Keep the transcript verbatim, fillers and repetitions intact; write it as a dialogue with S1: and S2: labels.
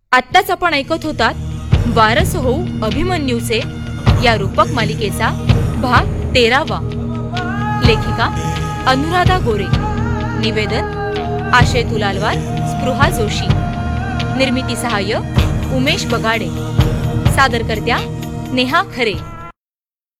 S1: आत्ताच आपण ऐकत होतात वारस होऊ अभिमन्यूचे या रूपक मालिकेचा भाग तेरावा. लेखिका अनुराधा गोरे, निवेदन आशय तुलालवार, स्पृहा जोशी, निर्मिती सहाय्य उमेश बगाडे, सादरकर्त्या नेहा खरे.